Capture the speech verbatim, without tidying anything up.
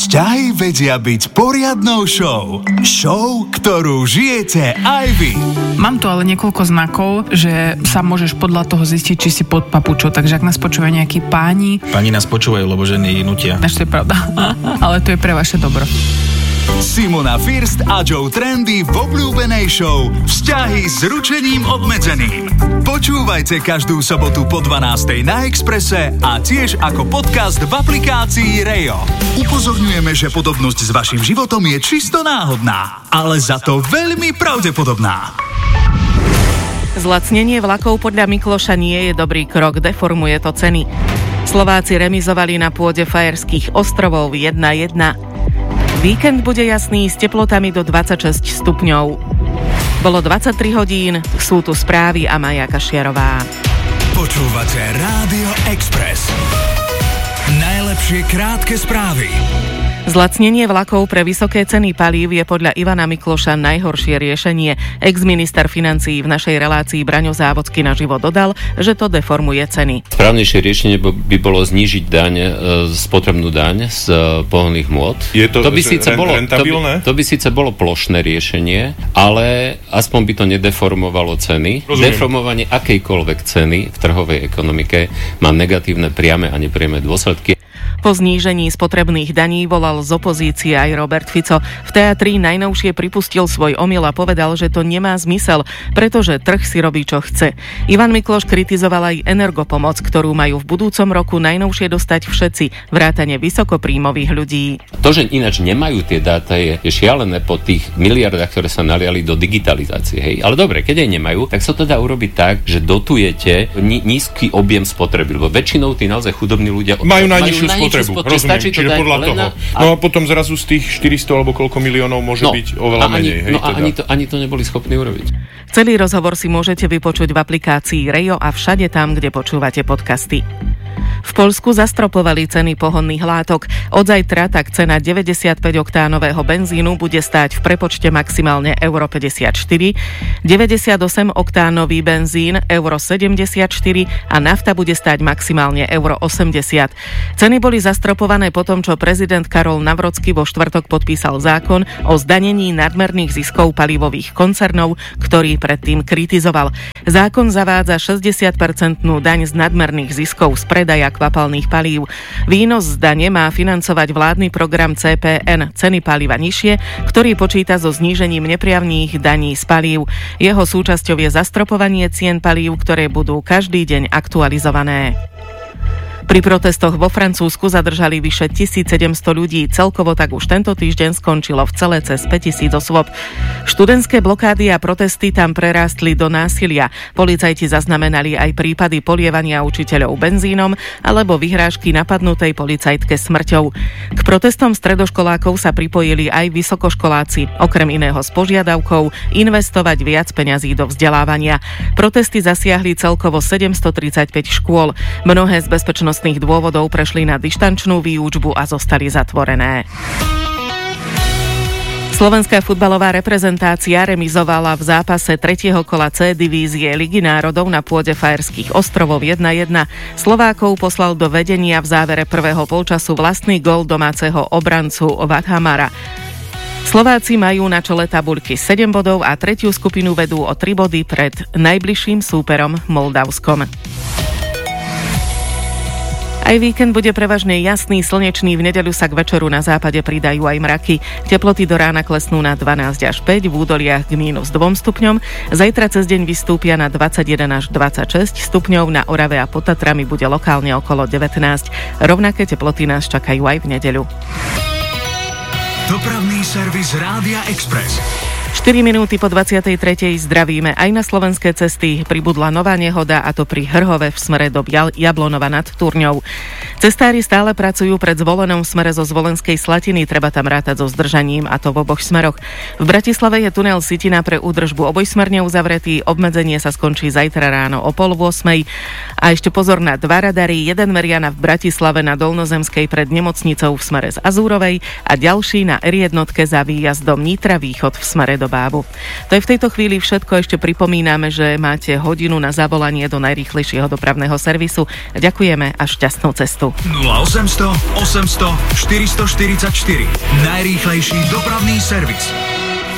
Vzťahy vedia byť poriadnou show. Show, ktorú žijete aj vy. Mám tu ale niekoľko znakov, že sa môžeš podľa toho zistiť, či si pod papučou. Takže ak nás počúvajú nejakí páni... Páni nás počúvajú, lebo ženy nutia. To je pravda. Ale to je pre vaše dobro. Simona First a Joe Trendy v obľúbenej show Vzťahy s ručením obmedzeným. Počúvajte každú sobotu po dvanástej na Expresse a tiež ako podcast v aplikácii Rejo. Upozorňujeme, že podobnosť s vašim životom je čisto náhodná, ale za to veľmi pravdepodobná. Zlacnenie vlakov podľa Mikloša nie je dobrý krok, deformuje to ceny. Slováci remizovali na pôde Fajerských ostrovov jedna jedna. Víkend bude jasný s teplotami do dvadsaťšesť stupňov. Bolo dvadsaťtri hodín, sú tu správy a Maja Kašiarová. Počúvate Rádio Express. Najlepšie krátke správy. Zlacnenie vlakov pre vysoké ceny palív je podľa Ivana Mikloša najhoršie riešenie. Ex-minister financií v našej relácii Braňo Závodský na živo dodal, že to deformuje ceny. Správnejšie riešenie by bolo znížiť daň, spotrebnú daň z pohonných môd. Je to, to by síce bolo, rentabilné? To by, to by síce bolo plošné riešenie, ale aspoň by to nedeformovalo ceny. Rozumiem. Deformovanie akejkoľvek ceny v trhovej ekonomike má negatívne priame a nepriame dôsledky. Po znížení spotrebných daní volal z opozície aj Robert Fico. V té á tri najnovšie pripustil svoj omyl a povedal, že to nemá zmysel, pretože trh si robí, čo chce. Ivan Mikloš kritizoval aj energopomoc, ktorú majú v budúcom roku najnovšie dostať všetci, vrátane vysokopríjmových ľudí. To, že ináč nemajú tie dáta, je, je šialené po tých miliardách, ktoré sa naliali do digitalizácie. Hej. Ale dobre, keď aj nemajú, tak sa to dá urobiť tak, že dotujete ní, nízky objem spotreby, lebo väčšinou tí naozaj chudobní ľudia majú najnižšiu spotrebu. Rozumiem, čiže to podľa toho. A... No a potom zrazu z tých štyristo alebo koľko miliónov môže no, byť oveľa ani, menej. Hej, no a teda. ani, to, ani to neboli schopní urobiť. Celý rozhovor si môžete vypočuť v aplikácii Rejo a všade tam, kde počúvate podcasty. V Poľsku zastropovali ceny pohonných látok. Od zajtra tak cena deväťdesiatpäť oktánového benzínu bude stáť v prepočte maximálne euro päťdesiatštyri, deväťdesiatosem oktánový benzín euro sedemdesiatštyri a nafta bude stáť maximálne euro osemdesiat. Ceny boli zastropované po tom, čo prezident Karol Nawrocki vo štvrtok podpísal zákon o zdanení nadmerných ziskov palivových koncernov, ktorý predtým kritizoval. Zákon zavádza šesťdesiat percent daň z nadmerných ziskov z predaja kvapalných palív. Výnos z dane má financovať vládny program cé pé en Ceny paliva nižšie, ktorý počíta so znížením nepriamnych daní z palív. Jeho súčasťou je zastropovanie cien palív, ktoré budú každý deň aktualizované. Pri protestoch vo Francúzsku zadržali vyše tisícsedemsto ľudí. Celkovo tak už tento týždeň skončilo v celé cez päťtisíc osôb. Študentské blokády a protesty tam prerástli do násilia. Policajti zaznamenali aj prípady polievania učiteľov benzínom alebo vyhrážky napadnutej policajtke smrťou. K protestom stredoškolákov sa pripojili aj vysokoškoláci, okrem iného s požiadavkou investovať viac peňazí do vzdelávania. Protesty zasiahli celkovo sedemstotridsaťpäť škôl. Mnohé z bezpečnostných dôvodov prešli na dištančnú výučbu a zostali zatvorené. Slovenská futbalová reprezentácia remizovala v zápase tretieho kola C divízie Ligy národov na pôde Fajerských ostrovov jedna jedna. Slovákov poslal do vedenia v závere prvého polčasu vlastný gól domáceho obrancu Vathamara. Slováci majú na čele tabuľky sedem bodov a tretiu skupinu vedú o tri body pred najbližším súperom Moldavskom. Aj víkend bude prevažne jasný, slnečný, v nedeľu sa k večeru na západe pridajú aj mraky. Teploty do rána klesnú na dvanásť až päť, v údoliach k mínus dva stupňom. Zajtra cez deň vystúpia na dvadsaťjeden až dvadsaťšesť stupňov, na Orave a pod Tatrami bude lokálne okolo devätnásť. Rovnaké teploty nás čakajú aj v nedeľu. Dopravný servis Rádia Express. štyri minúty po dvadsiatej tretej zdravíme. Aj na slovenské cesty pribudla nová nehoda, a to pri Hrhove v smere do Jablonova nad Turňou. Cestári stále pracujú pred Zvolenom v smere zo Zvolenskej Slatiny, treba tam rátať so zdržaním, a to v oboch smeroch. V Bratislave je tunel Sitina pre údržbu obojsmerne uzavretý, obmedzenie sa skončí zajtra ráno o pol ôsmej. A ešte pozor na dva radary, jeden meriana v Bratislave na Dolnozemskej pred nemocnicou v smere z Azúrovej a ďalší na er jedna za výjazdom Nitra východ v smere stredobábu. To je v tejto chvíli všetko. Ešte pripomíname, že máte hodinu na zavolanie do najrýchlejšieho dopravného servisu. Ďakujeme a šťastnú cestu. nula osemsto osemsto štyristoštyridsaťštyri. Najrýchlejší dopravný servis.